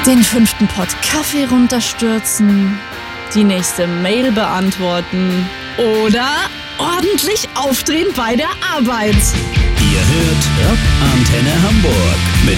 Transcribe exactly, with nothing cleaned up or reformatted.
Den fünften Pott Kaffee runterstürzen, die nächste Mail beantworten oder ordentlich aufdrehen bei der Arbeit. Ihr hört Rock Antenne Hamburg mit